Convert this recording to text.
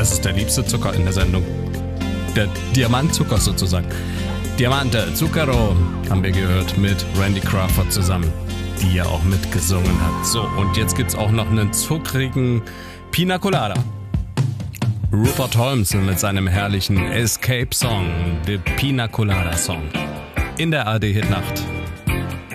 Das ist der liebste Zucker in der Sendung. Der Diamantzucker sozusagen. Diamante, Zucchero haben wir gehört mit Randy Crawford zusammen, die ja auch mitgesungen hat. So, und jetzt gibt's auch noch einen zuckrigen Pina Colada. Rupert Holmes mit seinem herrlichen Escape-Song, The Pina Colada Song. In der ARD-Hitnacht.